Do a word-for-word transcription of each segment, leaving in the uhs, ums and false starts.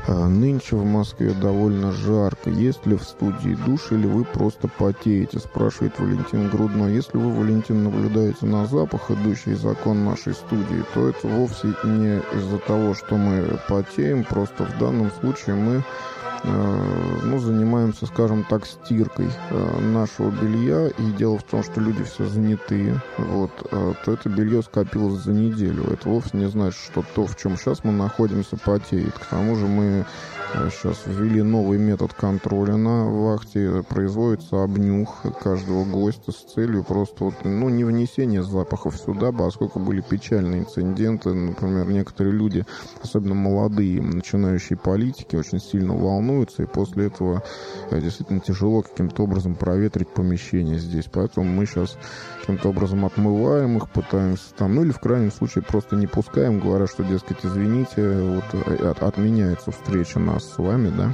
Нынче в Москве довольно жарко. Есть ли в студии душ или вы просто потеете? Спрашивает Валентин Грудной. Если вы, Валентин, наблюдаете на запах, идущий из окон нашей студии, то это вовсе не из-за того, что мы потеем. Просто в данном случае мы ну, занимаемся, скажем так, стиркой нашего белья. И дело в том, что люди все занятые. Вот, то это белье скопилось за неделю. Это вовсе не значит, что то, в чем сейчас мы находимся, потеет. К тому же мы сейчас ввели новый метод контроля на вахте. Производится обнюх каждого гостя с целью просто вот, ну, не внесения запахов сюда, поскольку были печальные инциденты. Например, некоторые люди, особенно молодые, начинающие политики, очень сильно волнуются, и после этого действительно тяжело каким-то образом проветрить помещение здесь. Поэтому мы сейчас каким-то образом отмываем их, пытаемся там, ну или в крайнем случае просто не пускаем, говоря, что, дескать, извините, вот от, отменяется встреча нас с вами, да.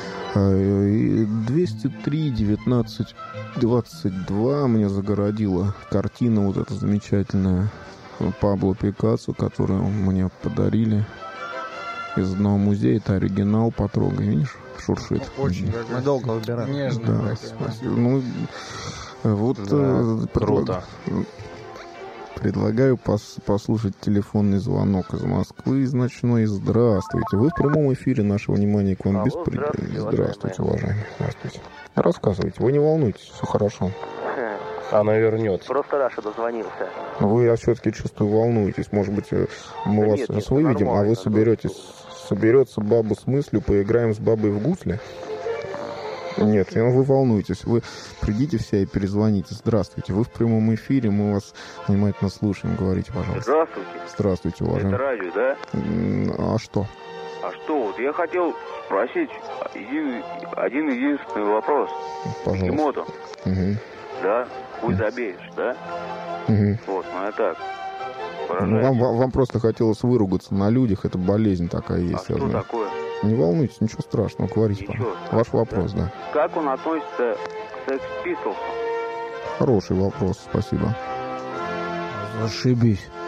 двести три девятнадцать двадцать два мне загородила картина вот эта замечательная Пабло Пикассо, которую мне подарили из одного музея. Это оригинал, потрогай, видишь, шуршит. Очень. Мы долго выбираем. Нежно. Да, спасибо. Ну, вот да, круто. Предлагаю пос- послушать телефонный звонок из Москвы, из ночной. Здравствуйте. Вы в прямом эфире. Наше внимание к вам беспредельно. Здравствуйте, здравствуйте, уважаемый. Здравствуйте. Рассказывайте. Вы не волнуйтесь, все хорошо. Она вернется. Просто Раша дозвонился. Вы, я все-таки чувствую, волнуетесь. Может быть, мы да вас нет, сейчас выведем, а вы соберетесь. Соберется баба с мыслью, поиграем с бабой в гусли? Нет, вы волнуетесь. Вы придите все и перезвоните. Здравствуйте. Вы в прямом эфире, мы вас внимательно слушаем. Говорите, пожалуйста. Здравствуйте. Здравствуйте, уважаемый. Это радио, да? А что? А что? Вот я хотел спросить един, один единственный вопрос. Пожалуйста. Кимото. Угу. Да? Хуй забеешь, да? Угу. Вот, ну я так. Ну, вам, вам просто хотелось выругаться на людях. Это болезнь такая есть. А что знаю. Такое? Не волнуйтесь, ничего страшного. Говорите, пожалуйста. Ваш вопрос, да. да. Как он относится к Sex Pistols? Хороший вопрос, спасибо. Зашибись.